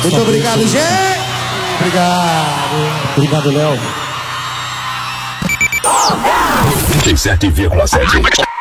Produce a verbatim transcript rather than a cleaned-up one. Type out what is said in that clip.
Muito obrigado, gente. Obrigado. Obrigado, Léo. D J sete vírgula sete.